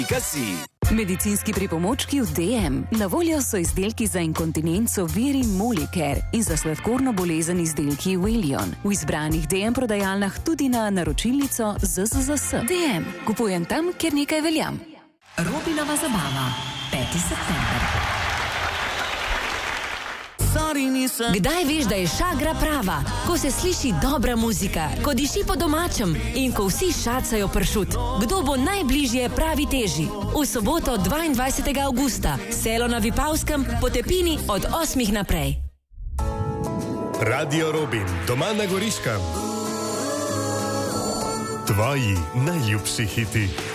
Medicinski pripomočki v DM. Na voljo so izdelki za inkontinenco Viri Molicare in za sladkorno bolezen izdelki Velion. V izbranih DM prodajalnah tudi na naročilnico ZZZS. DM. Kupujem tam, kjer nekaj veljam. Robinova zabava. 5. september. Kdaj veš, da je šagra prava? Ko se sliši dobra muzika, ko diši po domačem in ko vsi šacajo pršut. Kdo bo najbližje pravi teži? V soboto 22. avgusta, selo na Vipavskem, po Tepini od 8 naprej. Radio Robin, doma na Goriškem. Tvoji najljubši hiti.